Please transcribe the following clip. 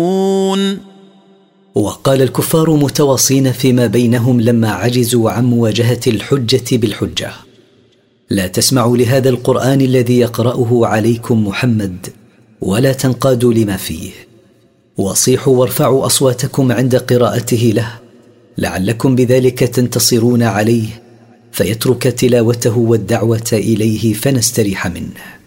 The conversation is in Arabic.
وقال الكفار متواصين فيما بينهم لما عجزوا عن مواجهة الحجة بالحجة: لا تسمعوا لهذا القرآن الذي يقرأه عليكم محمد ولا تنقادوا لما فيه، وصيحوا وارفعوا أصواتكم عند قراءته له لعلكم بذلك تنتصرون عليه فيترك تلاوته والدعوة إليه فنستريح منه.